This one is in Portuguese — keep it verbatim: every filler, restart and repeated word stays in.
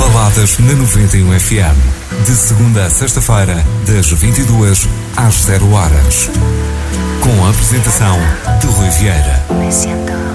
Baladas na noventa e um F M. De segunda a sexta-feira, das vinte e duas às zero horas. Com a apresentação de Rui Vieira.